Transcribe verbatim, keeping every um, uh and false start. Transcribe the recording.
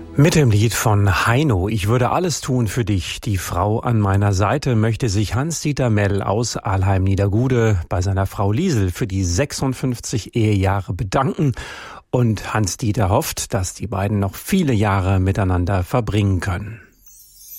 Mit dem Lied von Heino, Ich würde alles tun für dich, die Frau an meiner Seite, möchte sich Hans-Dieter Mell aus Alheim-Niedergude bei seiner Frau Liesel für die sechsundfünfzig Ehejahre bedanken. Und Hans-Dieter hofft, dass die beiden noch viele Jahre miteinander verbringen können.